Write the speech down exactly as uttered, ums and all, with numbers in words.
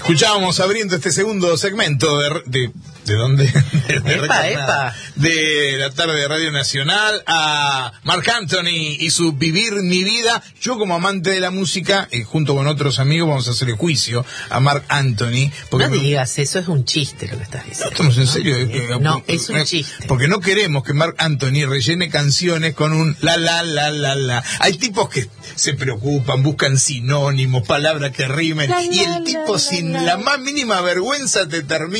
Escuchábamos abriendo este segundo segmento de... de ¿De dónde? De, de, epa, epa. de la tarde de Radio Nacional a Marc Anthony y su Vivir mi vida. Yo como amante de la música, eh, junto con otros amigos, vamos a hacer el juicio a Marc Anthony. No me... digas, eso es un chiste lo que estás diciendo. No, estamos en serio. No, no es un chiste. Porque no queremos que Marc Anthony rellene canciones con un la la la la la. Hay tipos que se preocupan, buscan sinónimos, palabras que rimen, la, y el la, tipo la, sin la, la más mínima vergüenza te termina